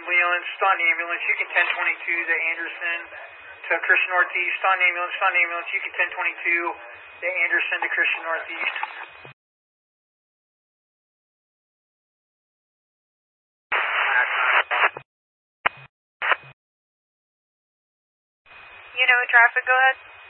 ambulance, Staunton ambulance, you can 1022 to Anderson to Christian Northeast, Staunton ambulance, you can 1022 to Anderson to Christian Northeast. You know traffic, go ahead.